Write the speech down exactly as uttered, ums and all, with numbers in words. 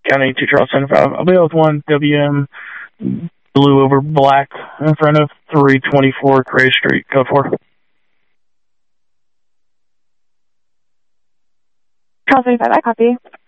County two Charles seventy-five. I'll be with one W M blue over black in front of three twenty-four Gray Street, code four. Charles seventy-five, I copy.